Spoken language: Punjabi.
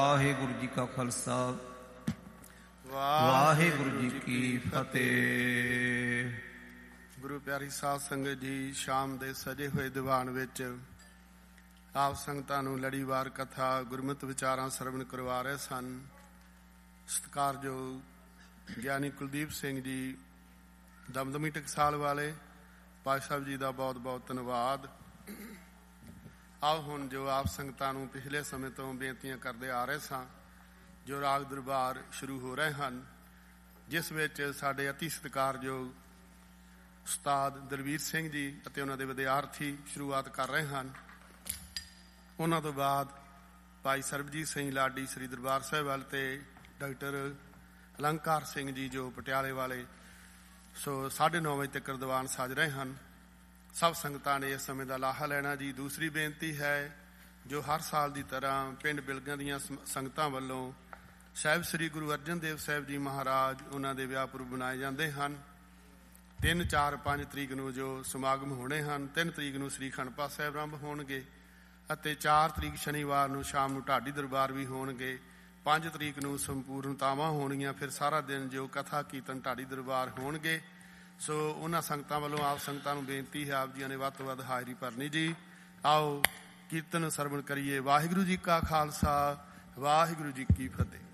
ਵਾਹਿਗੁਰੂ ਜੀ ਕਾ ਖਾਲਸਾ ਵਾਹਿਗੁਰੂ ਜੀ ਕੀ ਫਤਿਹ। ਗੁਰੂ ਪਿਆਰੀ ਸਾਧ ਸੰਗਤ ਜੀ, ਸ਼ਾਮ ਦੇ ਸਜੇ ਹੋਏ ਦੀਵਾਨ ਵਿੱਚ ਆਪ ਸੰਗਤਾਂ ਨੂੰ ਲੜੀਵਾਰ ਕਥਾ ਗੁਰਮਤਿ ਵਿਚਾਰਾਂ ਸਰਵਣ ਕਰਵਾ ਰਹੇ ਸਨ। ਸਤਿਕਾਰਯੋਗ ਗਿਆਨੀ ਕੁਲਦੀਪ ਸਿੰਘ ਜੀ ਦਮਦਮੀ ਟਕਸਾਲ ਵਾਲੇ ਪਾਤਸ਼ਾਹ ਸਾਹਿਬ ਜੀ ਦਾ ਬਹੁਤ ਬਹੁਤ ਧੰਨਵਾਦ। ਆਓ ਹੁਣ ਜੋ ਆਪ ਸੰਗਤਾਂ ਨੂੰ ਪਿਛਲੇ ਸਮੇਂ ਤੋਂ ਬੇਨਤੀਆਂ ਕਰਦੇ ਆ ਰਹੇ ਸਾਂ, ਜੋ ਰਾਗ ਦਰਬਾਰ ਸ਼ੁਰੂ ਹੋ ਰਹੇ ਹਨ, ਜਿਸ ਵਿੱਚ ਸਾਡੇ ਅਤੀ ਸਤਿਕਾਰਯੋਗ ਉਸਤਾਦ ਦਲਵੀਰ ਸਿੰਘ ਜੀ ਅਤੇ ਉਹਨਾਂ ਦੇ ਵਿਦਿਆਰਥੀ ਸ਼ੁਰੂਆਤ ਕਰ ਰਹੇ ਹਨ। ਉਹਨਾਂ ਤੋਂ ਬਾਅਦ ਭਾਈ ਸਰਬਜੀਤ ਸਿੰਘ ਲਾਡੀ ਸ੍ਰੀ ਦਰਬਾਰ ਸਾਹਿਬ ਵੱਲ ਤੇ ਡਾਕਟਰ ਅਲੰਕਾਰ ਸਿੰਘ ਜੀ ਜੋ ਪਟਿਆਲੇ ਵਾਲੇ। ਸੋ 9:30 ਵਜੇ ਤੱਕ ਦੀਵਾਨ ਸਾਜ ਰਹੇ ਹਨ। ਸਭ ਸੰਗਤਾਂ ਨੇ ਇਸ ਸਮੇਂ ਦਾ ਲਾਹਾ ਲੈਣਾ ਜੀ। ਦੂਸਰੀ ਬੇਨਤੀ ਹੈ, ਜੋ ਹਰ ਸਾਲ ਦੀ ਤਰ੍ਹਾਂ ਪਿੰਡ ਬਿਲਗਾਂ ਦੀਆਂ ਸੰਗਤਾਂ ਵੱਲੋਂ ਸਾਹਿਬ ਸ੍ਰੀ ਗੁਰੂ ਅਰਜਨ ਦੇਵ ਸਾਹਿਬ ਜੀ ਮਹਾਰਾਜ ਉਹਨਾਂ ਦੇ ਵਿਆਹ ਪੁਰਬ ਮਨਾਏ ਜਾਂਦੇ ਹਨ। 3, 4, 5 ਤਰੀਕ ਨੂੰ ਜੋ ਸਮਾਗਮ ਹੋਣੇ ਹਨ। 3 ਤਰੀਕ ਨੂੰ ਸ੍ਰੀ ਅਖੰਡ ਪਾਠ ਸਾਹਿਬ ਆਰੰਭ ਹੋਣਗੇ ਅਤੇ 4 ਤਰੀਕ ਸ਼ਨੀਵਾਰ ਨੂੰ ਸ਼ਾਮ ਨੂੰ ਢਾਡੀ ਦਰਬਾਰ ਵੀ ਹੋਣਗੇ। 5 ਤਰੀਕ ਨੂੰ ਸੰਪੂਰਨਤਾਵਾਂ ਹੋਣਗੀਆਂ। ਫਿਰ ਸਾਰਾ ਦਿਨ ਜੋ ਕਥਾ ਕੀਰਤਨ ਢਾਡੀ ਦਰਬਾਰ ਹੋਣਗੇ। ਸੋ ਉਹਨਾਂ ਸੰਗਤਾਂ ਵੱਲੋਂ ਆਪ ਸੰਗਤਾਂ ਨੂੰ ਬੇਨਤੀ ਹੈ, ਆਪ ਜੀਆਂ ਨੇ ਵੱਧ ਤੋਂ ਵੱਧ ਹਾਜ਼ਰੀ ਭਰਨੀ ਜੀ। ਆਓ ਕੀਰਤਨ ਸਰਵਣ ਕਰੀਏ। ਵਾਹਿਗੁਰੂ ਜੀ ਕਾ ਖਾਲਸਾ, ਵਾਹਿਗੁਰੂ ਜੀ ਕੀ ਫਤਿਹ।